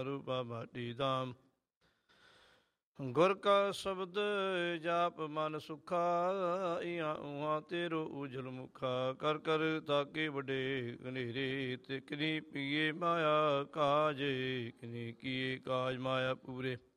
ਰੂਪਾ ਬਾਟੀ ਧਾਮ। ਗੁਰ ਕਾ ਸ਼ਬਦ ਜਾਪ ਮਨ ਸੁਖਾ, ਇਹਾਂ ਉਹਾਂ ਤੇਰੋ ਉਜਲ ਮੁਖਾ। ਕਰ ਕਰ ਤਾਕੇ ਵੱਡੇ ਘਨੇਰੇ, ਤੇ ਕਿਨੀ ਪੀਏ ਮਾਇਆ ਕਾਜ, ਕਿਨੀ ਕੀਏ ਕਾਜ ਮਾਇਆ ਪੂਰੇ।